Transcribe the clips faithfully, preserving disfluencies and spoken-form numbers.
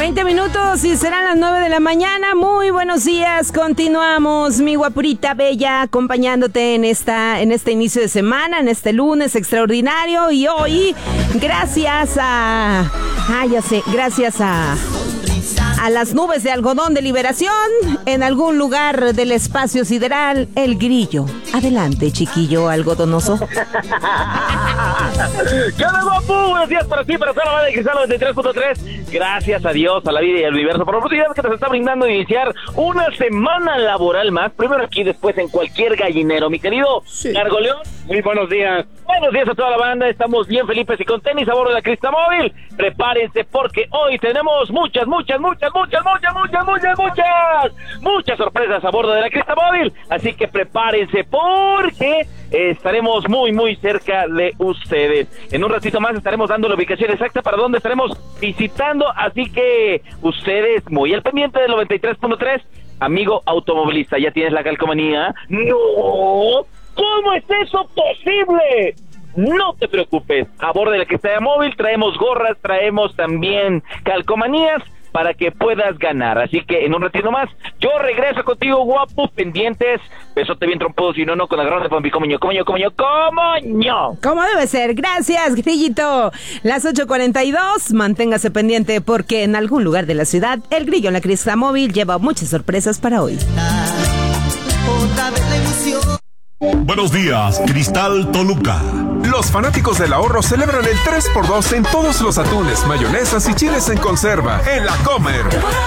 veinte minutos y serán las nueve de la mañana. Muy buenos días. Continuamos, mi guapurita bella, acompañándote en esta, en este inicio de semana, en este lunes extraordinario. Y hoy, gracias a... Ah, ya sé, gracias a... a las nubes de algodón de liberación, en algún lugar del espacio sideral, el grillo. Adelante, chiquillo algodonoso. ¿Qué onda, guapo? Buenos días para ti, para toda la banda de Cristal noventa y tres punto tres. Gracias a Dios, a la vida y al universo por la oportunidad que nos está brindando de iniciar una semana laboral más. Primero aquí, después en cualquier gallinero. Mi querido sí. Gargoleón, muy buenos días. Buenos días a toda la banda. Estamos bien felices y con tenis a bordo de la Cristamóvil. Prepárense porque hoy tenemos muchas, muchas, muchas, muchas, muchas, muchas, muchas, muchas, muchas sorpresas a bordo de la Cristamóvil. Así que prepárense porque estaremos muy, muy cerca de ustedes. En un ratito más estaremos dando la ubicación exacta para dónde estaremos visitando. Así que ustedes muy al pendiente del noventa y tres punto tres. Amigo automovilista, ¿ya tienes la calcomanía? ¡No! ¿Cómo es eso posible? No te preocupes, a bordo de la Cristamóvil traemos gorras, traemos también calcomanías para que puedas ganar. Así que en un ratito más, yo regreso contigo, guapo, pendientes, besote bien trompudo, si no, no, con la grande pompi, comoño, comoño, comoño, comoño. Como debe ser, gracias, grillito. Las ocho cuarenta y dos, manténgase pendiente porque en algún lugar de la ciudad, el grillo en la Cristamóvil lleva muchas sorpresas para hoy. Otra vez la ilusión. Buenos días, Cristal Toluca. Los fanáticos del ahorro celebran el tres por dos en todos los atunes, mayonesas y chiles en conserva en La Comer.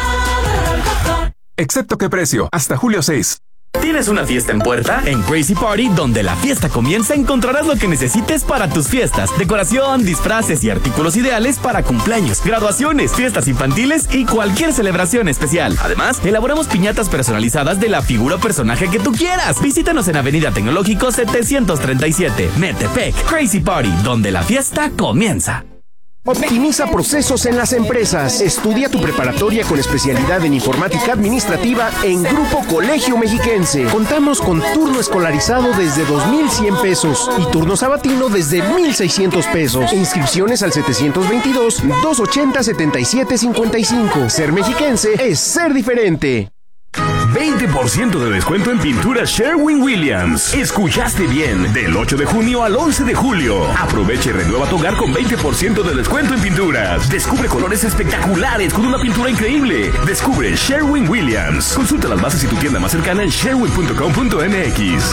Excepto qué precio, hasta julio seis. ¿Tienes una fiesta en puerta? En Crazy Party, donde la fiesta comienza, encontrarás lo que necesites para tus fiestas. Decoración, disfraces y artículos ideales para cumpleaños, graduaciones, fiestas infantiles y cualquier celebración especial. Además, elaboramos piñatas personalizadas de la figura o personaje que tú quieras. Visítanos en Avenida Tecnológico setecientos treinta y siete, Metepec. Crazy Party, donde la fiesta comienza. Optimiza procesos en las empresas. Estudia tu preparatoria con especialidad en informática administrativa en Grupo Colegio Mexiquense. Contamos con turno escolarizado desde dos mil cien pesos y turno sabatino desde mil seiscientos pesos. Inscripciones al setecientos veintidós, doscientos ochenta, setenta y siete cincuenta y cinco. Ser mexiquense es ser diferente. veinte por ciento de descuento en pintura Sherwin-Williams. Escuchaste bien, del ocho de junio al once de julio. Aprovecha y renueva tu hogar con veinte por ciento de descuento en pinturas. Descubre colores espectaculares con una pintura increíble. Descubre Sherwin-Williams. Consulta las bases y tu tienda más cercana en sherwin punto com punto m x.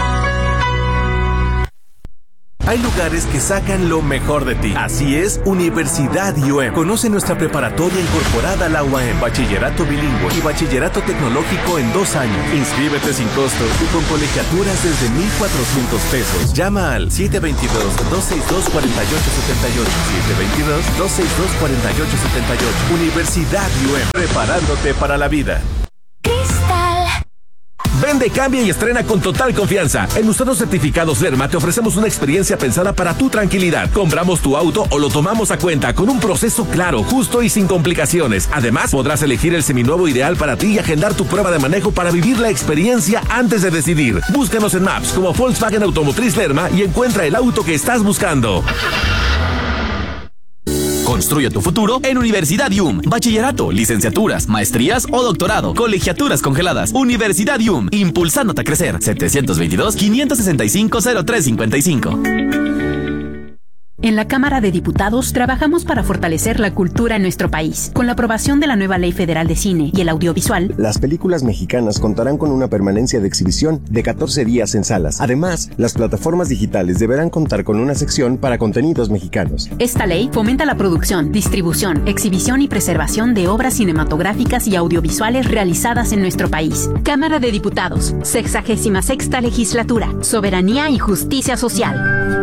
Hay lugares que sacan lo mejor de ti. Así es, Universidad U E M. Conoce nuestra preparatoria incorporada a la U A M, bachillerato bilingüe y bachillerato tecnológico en dos años. Inscríbete sin costo y con colegiaturas desde mil cuatrocientos pesos. Llama al siete dos dos, dos seis dos, cuatro ocho siete ocho, siete dos dos, dos seis dos, cuatro ocho siete ocho. Universidad U E M, preparándote para la vida. Vende, cambia y estrena con total confianza. En Usados Certificados Lerma te ofrecemos una experiencia pensada para tu tranquilidad. Compramos tu auto o lo tomamos a cuenta con un proceso claro, justo y sin complicaciones. Además, podrás elegir el seminuevo ideal para ti y agendar tu prueba de manejo para vivir la experiencia antes de decidir. Búscanos en Maps como Volkswagen Automotriz Lerma y encuentra el auto que estás buscando. Construye tu futuro en Universidad U M. Bachillerato, licenciaturas, maestrías o doctorado. Colegiaturas congeladas. Universidad U M. Impulsándote a crecer. setecientos veintidós, quinientos sesenta y cinco, cero tres cincuenta y cinco. En la Cámara de Diputados trabajamos para fortalecer la cultura en nuestro país. Con la aprobación de la nueva Ley Federal de Cine y el Audiovisual, las películas mexicanas contarán con una permanencia de exhibición de catorce días en salas. Además, las plataformas digitales deberán contar con una sección para contenidos mexicanos. Esta ley fomenta la producción, distribución, exhibición y preservación de obras cinematográficas y audiovisuales realizadas en nuestro país. Cámara de Diputados, sexagésima sexta legislatura, soberanía y justicia social.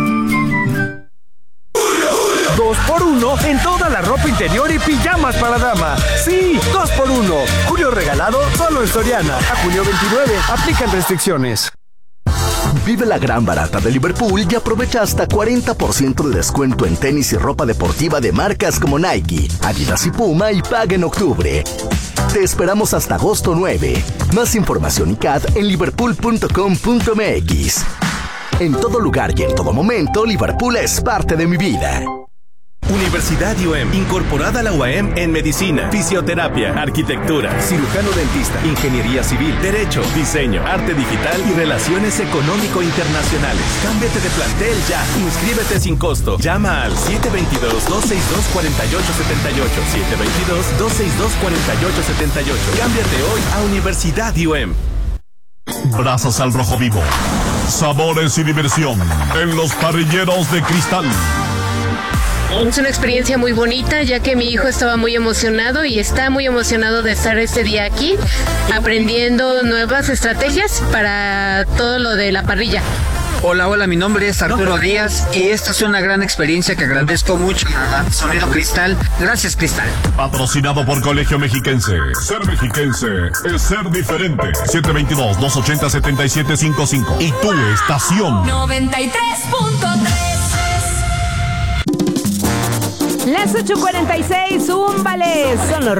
dos por uno en toda la ropa interior y pijamas para dama. Sí, dos por uno. Julio regalado solo en Soriana. A julio veintinueve. Aplican restricciones. Vive la gran barata de Liverpool y aprovecha hasta cuarenta por ciento de descuento en tenis y ropa deportiva de marcas como Nike, Adidas y Puma y paga en octubre. Te esperamos hasta agosto nueve. Más información y C A D en liverpool punto com punto m x. En todo lugar y en todo momento, Liverpool es parte de mi vida. Universidad I U E M, incorporada a la U A M en medicina, fisioterapia, arquitectura, cirujano dentista, ingeniería civil, derecho, diseño, arte digital y relaciones económico-internacionales. Cámbiate de plantel ya. Inscríbete sin costo. Llama al siete dos dos, dos seis dos, cuatro ocho siete ocho, siete dos dos, dos seis dos, cuatro ocho siete ocho. Cámbiate hoy a Universidad I U E M. Brasas al rojo vivo. Sabores y diversión en los parrilleros de Cristal. Es una experiencia muy bonita, ya que mi hijo estaba muy emocionado y está muy emocionado de estar este día aquí, aprendiendo nuevas estrategias para todo lo de la parrilla. Hola, hola, mi nombre es Arturo Díaz y esta es una gran experiencia que agradezco mucho a Sonido Cristal. Gracias, Cristal. Patrocinado por Colegio Mexiquense. Ser mexiquense es ser diferente. siete dos dos, dos ocho cero, siete siete cinco cinco. Y tu estación. noventa y tres punto tres. Las ocho cuarenta y seis, úmbales. Son los